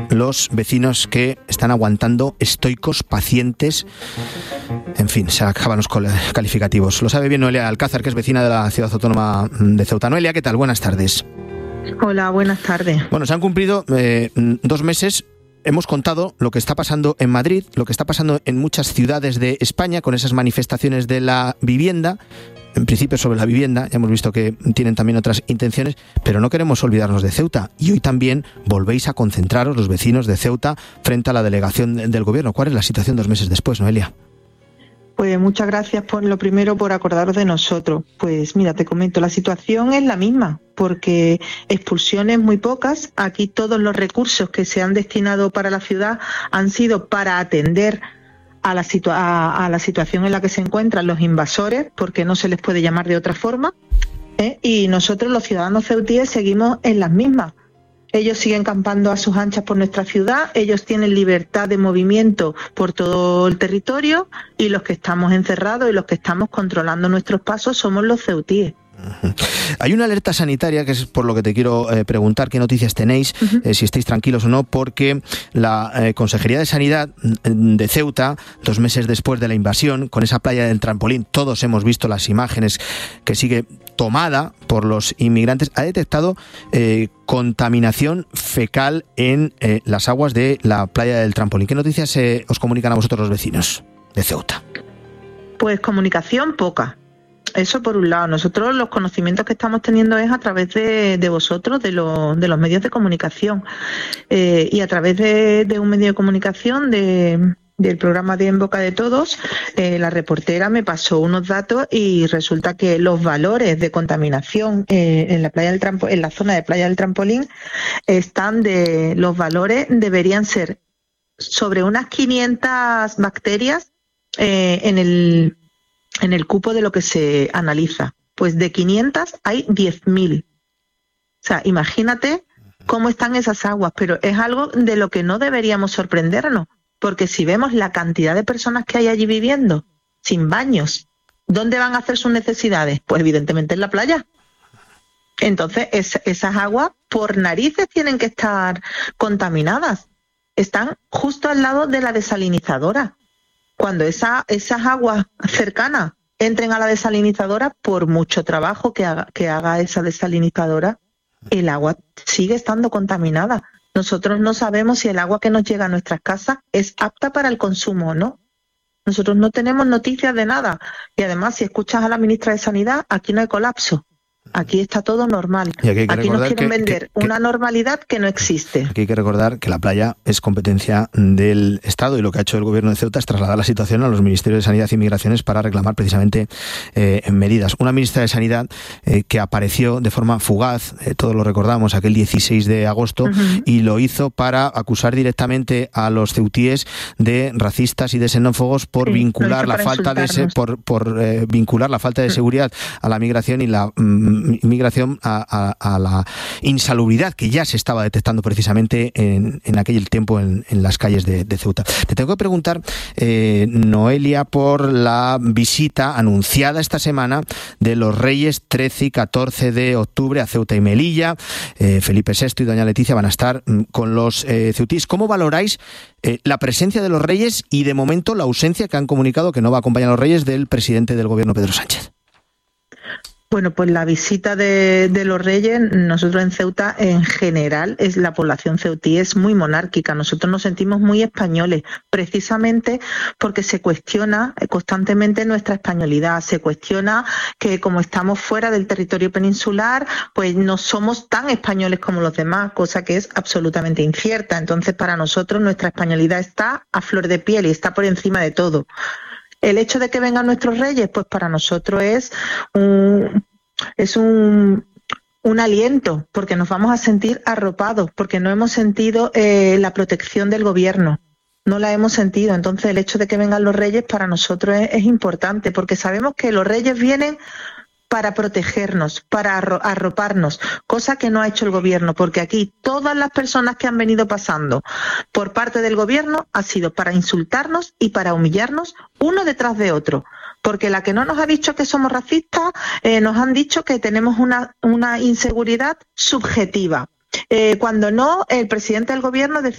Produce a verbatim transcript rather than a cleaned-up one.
los vecinos que están aguantando estoicos, pacientes. En fin, se acaban los calificativos. Lo sabe bien Noelia Alcázar, que es vecina de la ciudad autónoma de Ceuta. Noelia, ¿qué tal? Buenas tardes. Hola, buenas tardes. Bueno, se han cumplido eh, dos meses. Hemos contado lo que está pasando en Madrid, lo que está pasando en muchas ciudades de España con esas manifestaciones de la vivienda. En principio sobre la vivienda, ya hemos visto que tienen también otras intenciones, pero no queremos olvidarnos de Ceuta. Y hoy también volvéis a concentraros los vecinos de Ceuta frente a la delegación del gobierno. ¿Cuál es la situación dos meses después, Noelia? Pues muchas gracias por lo primero por acordaros de nosotros. Pues mira, te comento, la situación es la misma, porque expulsiones muy pocas. Aquí todos los recursos que se han destinado para la ciudad han sido para atender a la, situa- a, a la situación en la que se encuentran los invasores, porque no se les puede llamar de otra forma, ¿eh? Y nosotros, los ciudadanos ceutíes, seguimos en las mismas. Ellos siguen campando a sus anchas por nuestra ciudad, ellos tienen libertad de movimiento por todo el territorio y los que estamos encerrados y los que estamos controlando nuestros pasos somos los ceutíes. Uh-huh. Hay una alerta sanitaria, que es por lo que te quiero eh, preguntar qué noticias tenéis, uh-huh. eh, si estáis tranquilos o no, porque la eh, Consejería de Sanidad de Ceuta, dos meses después de la invasión, con esa playa del trampolín, todos hemos visto las imágenes que sigue tomada por los inmigrantes, ha detectado eh, contaminación fecal en eh, las aguas de la playa del trampolín. ¿Qué noticias eh, os comunican a vosotros los vecinos de Ceuta? Pues comunicación poca. Eso por un lado. Nosotros los conocimientos que estamos teniendo es a través de, de vosotros, de, lo, de los medios de comunicación. Eh, y a través de, de un medio de comunicación de, del programa de En Boca de Todos, eh, la reportera me pasó unos datos y resulta que los valores de contaminación eh, en la playa del Trampo, en la zona de Playa del Trampolín están de los valores deberían ser sobre unas quinientas bacterias eh, en el en el cupo de lo que se analiza. Pues de quinientas hay diez mil. O sea, imagínate cómo están esas aguas, pero es algo de lo que no deberíamos sorprendernos, porque si vemos la cantidad de personas que hay allí viviendo, sin baños, ¿dónde van a hacer sus necesidades? Pues evidentemente en la playa. Entonces, es, esas aguas por narices tienen que estar contaminadas. Están justo al lado de la desalinizadora. Cuando esa, esas aguas cercanas entren a la desalinizadora, por mucho trabajo que haga, que haga esa desalinizadora, el agua sigue estando contaminada. Nosotros no sabemos si el agua que nos llega a nuestras casas es apta para el consumo o no. Nosotros no tenemos noticias de nada. Y además, si escuchas a la ministra de Sanidad, aquí no hay colapso. Aquí está todo normal. Y aquí, aquí nos quieren que, vender que, una que, normalidad que no existe. Aquí hay que recordar que la playa es competencia del Estado y lo que ha hecho el gobierno de Ceuta es trasladar la situación a los ministerios de Sanidad y Migraciones para reclamar precisamente eh, medidas. Una ministra de Sanidad eh, que apareció de forma fugaz, eh, todos lo recordamos, aquel dieciséis de agosto, uh-huh. y lo hizo para acusar directamente a los ceutíes de racistas y de xenófobos por sí, vincular la falta de ese, por, por eh, vincular la falta de seguridad a la migración y la mm, migración a, a, a la insalubridad que ya se estaba detectando precisamente en, en aquel tiempo en, en las calles de, de Ceuta. Te tengo que preguntar, eh, Noelia, por la visita anunciada esta semana de los Reyes trece y catorce de octubre a Ceuta y Melilla. Eh, Felipe sexto y doña Leticia van a estar con los eh, ceutíes. ¿Cómo valoráis eh, la presencia de los Reyes y de momento la ausencia que han comunicado que no va a acompañar a los Reyes del presidente del gobierno, Pedro Sánchez? Bueno, pues la visita de, de los Reyes, nosotros en Ceuta en general, es la población ceutí es muy monárquica. Nosotros nos sentimos muy españoles, precisamente porque se cuestiona constantemente nuestra españolidad, se cuestiona que como estamos fuera del territorio peninsular, pues no somos tan españoles como los demás, cosa que es absolutamente incierta. Entonces, para nosotros nuestra españolidad está a flor de piel y está por encima de todo. El hecho de que vengan nuestros reyes, pues para nosotros es un, es un, un aliento, porque nos vamos a sentir arropados, porque no hemos sentido eh, la protección del gobierno, no la hemos sentido. Entonces el hecho de que vengan los reyes para nosotros es, es importante, porque sabemos que los reyes vienen para protegernos, para arroparnos, cosa que no ha hecho el gobierno, porque aquí todas las personas que han venido pasando por parte del gobierno ha sido para insultarnos y para humillarnos uno detrás de otro, porque la que no nos ha dicho que somos racistas, eh, nos han dicho que tenemos una, una inseguridad subjetiva. Eh, cuando no, el presidente del gobierno decía